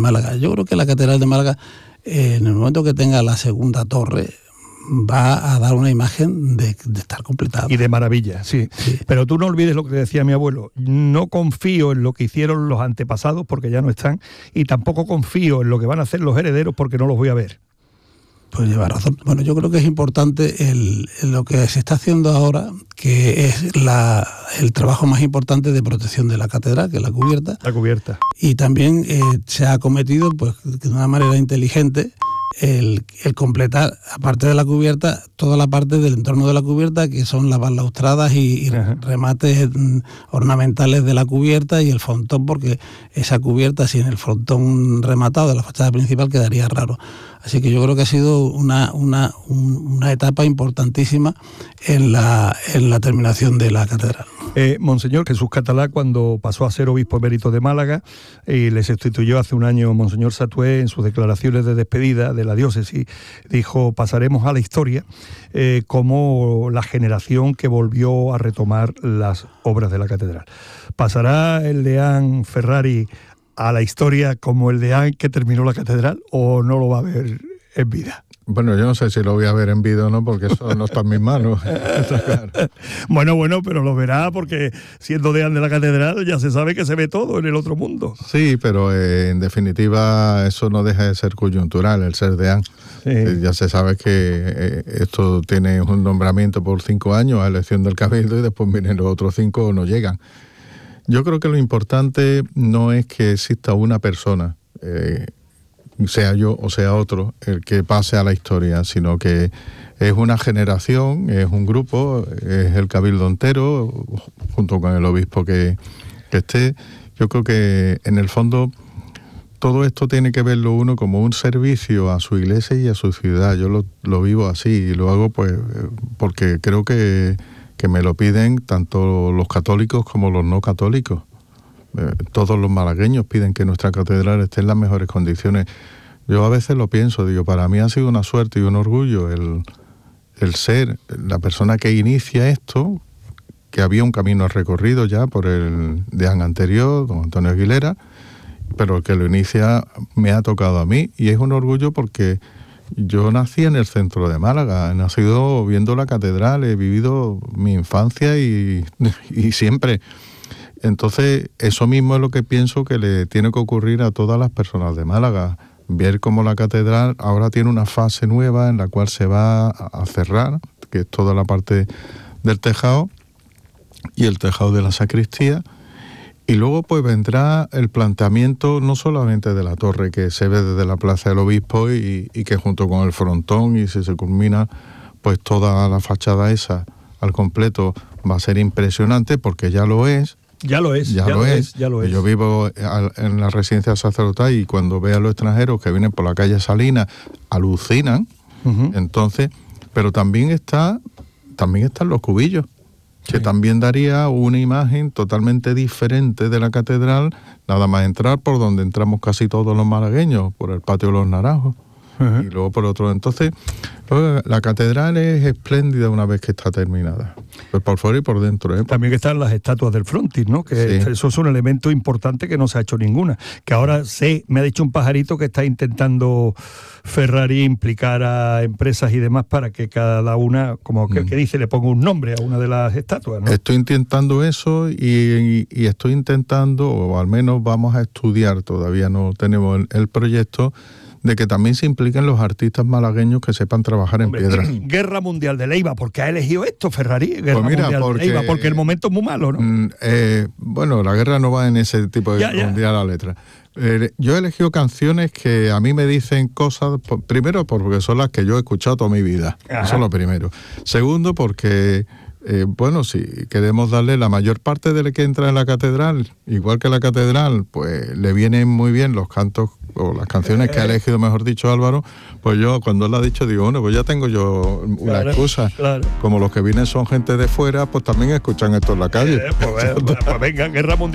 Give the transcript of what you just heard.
Málaga. Yo creo que la Catedral de Málaga, en el momento que tenga la segunda torre, va a dar una imagen de estar completada. Y de maravilla, sí. Pero tú no olvides lo que decía mi abuelo. No confío en lo que hicieron los antepasados porque ya no están, y tampoco confío en lo que van a hacer los herederos porque no los voy a ver. Pues lleva razón. Bueno, yo creo que es importante lo que se está haciendo ahora, que es el trabajo más importante de protección de la catedral, que es la cubierta. La cubierta. Y también se ha acometido, pues, de una manera inteligente, el completar, aparte de la cubierta, toda la parte del entorno de la cubierta, que son las balaustradas y remates ornamentales de la cubierta y el frontón, porque esa cubierta sin el frontón rematado de la fachada principal quedaría raro. Así que yo creo que ha sido una etapa importantísima en la terminación de la catedral. Monseñor Jesús Catalá, cuando pasó a ser obispo emérito de Málaga y le sustituyó hace un año Monseñor Satué, en sus declaraciones de despedida de la diócesis, dijo: pasaremos a la historia como la generación que volvió a retomar las obras de la catedral. ¿Pasará el deán Ferrari a la historia como el deán que terminó la catedral, o no lo va a ver en vida? Bueno, yo no sé si lo voy a ver en vida o no, porque eso no está en mis manos. Claro. Bueno, pero lo verá, porque siendo deán de la catedral ya se sabe que se ve todo en el otro mundo. Sí, pero en definitiva eso no deja de ser coyuntural, el ser deán. Sí. Ya se sabe que esto tiene un nombramiento por 5 años a elección del cabildo, y después vienen los otros 5 o no llegan. Yo creo que lo importante no es que exista una persona, sea yo o sea otro, el que pase a la historia, sino que es una generación, es un grupo, es el cabildo entero, junto con el obispo que esté. Yo creo que en el fondo todo esto tiene que verlo uno como un servicio a su iglesia y a su ciudad. Yo lo vivo así, y lo hago pues porque creo que me lo piden tanto los católicos como los no católicos. Todos los malagueños piden que nuestra catedral esté en las mejores condiciones. Yo a veces lo pienso, digo, para mí ha sido una suerte y un orgullo el ser la persona que inicia esto, que había un camino recorrido ya por el deán anterior, don Antonio Aguilera, pero el que lo inicia me ha tocado a mí, y es un orgullo porque yo nací en el centro de Málaga, he nacido viendo la catedral, he vivido mi infancia y siempre. Entonces, eso mismo es lo que pienso que le tiene que ocurrir a todas las personas de Málaga. Ver cómo la catedral ahora tiene una fase nueva en la cual se va a cerrar, que es toda la parte del tejado y el tejado de la sacristía. Y luego pues vendrá el planteamiento no solamente de la torre que se ve desde la Plaza del Obispo y que junto con el frontón, y si se culmina pues toda la fachada esa al completo, va a ser impresionante, porque ya lo es. Ya lo es. Yo vivo en la residencia sacerdotal, y cuando veo a los extranjeros que vienen por la calle Salinas, alucinan. Entonces, pero también están los cubillos, que también daría una imagen totalmente diferente de la catedral, nada más entrar por donde entramos casi todos los malagueños, por el patio de los Naranjos. Y luego por otro. Entonces, la catedral es espléndida una vez que está terminada, pues por fuera y por dentro. También están las estatuas del frontis, ¿no? Que sí, eso es un elemento importante que no se ha hecho ninguna. Que ahora me ha dicho un pajarito que está intentando Ferrari implicar a empresas y demás para que cada una, como que dice, le ponga un nombre a una de las estatuas, ¿no? Estoy intentando eso y estoy intentando, o al menos vamos a estudiar, todavía no tenemos el proyecto, de que también se impliquen los artistas malagueños que sepan trabajar en piedra. Guerra Mundial de Leiva, ¿por qué ha elegido esto Ferrari? Guerra Mundial de Leiva, porque el momento es muy malo, ¿no? Bueno, la guerra no va en ese tipo de mundial a la letra. Yo he elegido canciones que a mí me dicen cosas, primero porque son las que yo he escuchado toda mi vida. Ajá. Eso es lo primero. Segundo, porque si queremos darle la mayor parte de lo que entra en la catedral, igual que la catedral, pues le vienen muy bien los cantos o las canciones que ha elegido, mejor dicho, Álvaro. Pues yo, cuando él lo ha dicho, digo, bueno, pues ya tengo yo una excusa. Claro. Como los que vienen son gente de fuera, pues también escuchan esto en la calle. Pues venga, Guerra Mundial.